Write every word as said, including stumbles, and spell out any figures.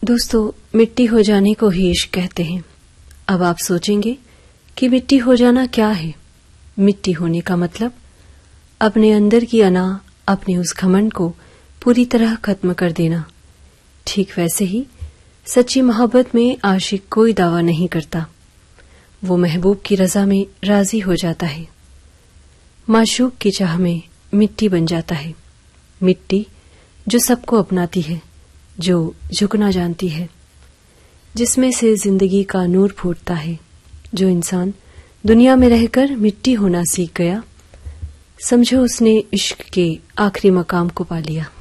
दोस्तों, मिट्टी हो जाने को ही इश्क कहते हैं। अब आप सोचेंगे कि मिट्टी हो जाना क्या है। मिट्टी होने का मतलब अपने अंदर की अना, अपने उस घमंड को पूरी तरह खत्म कर देना। ठीक वैसे ही सच्ची मोहब्बत में आशिक कोई दावा नहीं करता, वो महबूब की रजा में राजी हो जाता है। माशूक की चाह में मिट्टी बन जाता है, मिट्टी जो सबको अपनाती है, जो झुकना जानती है, जिसमें से जिंदगी का नूर फूटता है। जो इंसान दुनिया में रहकर मिट्टी होना सीख गया, समझो उसने इश्क के आखिरी मकाम को पा लिया।